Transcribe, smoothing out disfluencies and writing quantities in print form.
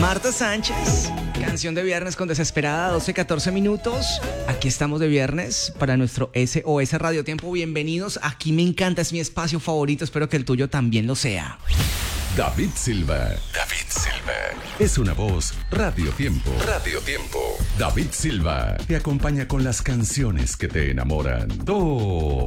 Marta Sánchez, canción de viernes con Desesperada, 12-14 minutos. Aquí estamos de viernes para nuestro SOS Radio Tiempo. Bienvenidos, aquí me encanta, es mi espacio favorito, espero que el tuyo también lo sea. David Silva. Es una voz Radio Tiempo. David Silva te acompaña con las canciones que te enamoran.